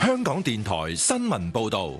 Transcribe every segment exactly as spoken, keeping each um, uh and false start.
香港電台新聞報道。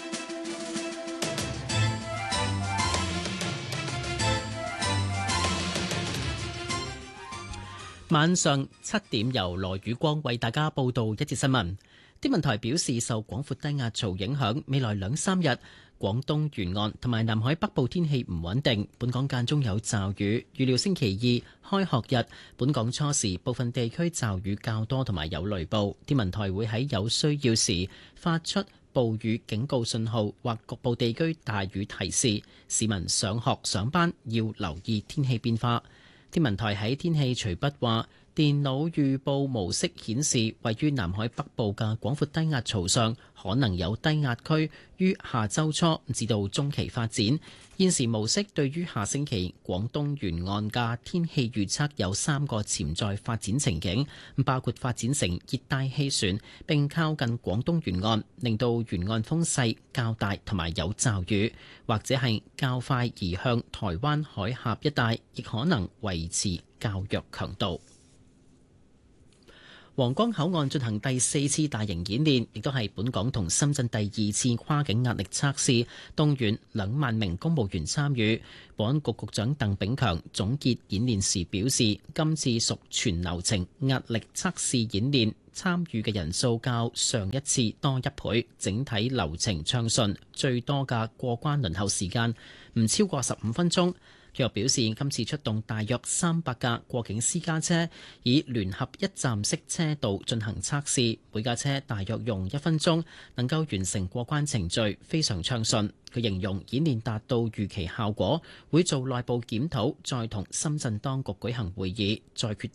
晚上七點，由羅宇光為大家報道一節新聞。天文台表示，受廣闊低壓槽影響，未來兩三日廣東沿岸同埋南海北部天氣唔穩定，本港間中有驟雨。預料星期二開學日，本港初時部分地區驟雨較多同埋有雷暴。天文台會喺有需要時發出暴雨警告信號或局部地區大雨提示，市民上學上班要留意天氣變化。天文台喺天氣隨筆話，電腦預報模式顯示，位於南海北部嘅廣闊低壓槽上可能有低壓區於下周初至到中期發展。現時模式對於下星期廣東沿岸嘅天氣預測有三個潛在發展情景，包括發展成熱帶氣旋並靠近廣東沿岸，令到沿岸風勢較大同埋有驟雨，或者係較快移向台灣海峽一帶，亦可能維持較弱強度。皇崗口岸進行第四次大型演練，亦都係本港同深圳第二次跨境壓力測試，動員兩萬名公務員參與。保安局局長鄧炳強總結演練時表示，今次屬全流程壓力測試演練，參與嘅人數較上一次多一倍，整體流程暢順，最多嘅過關輪候時間唔超過十五分鐘。佢又表示，今次出動大約三百架過境私家車，以聯合一站式車道進行測試，每架車大約用一分鐘，能夠完成過關程序，非常暢順。佢形容演練達到預期效果，會做內部檢討，再同深圳當局舉行會議，再決